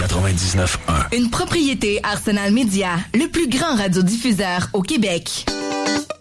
99.1. Une propriété Arsenal Média, le plus grand radiodiffuseur au Québec.